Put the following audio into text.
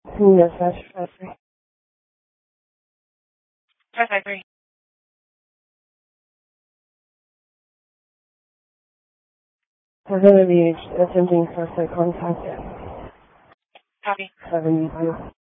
Yes, that's right. I agree. We're going to be attempting first contact at Copy. 7.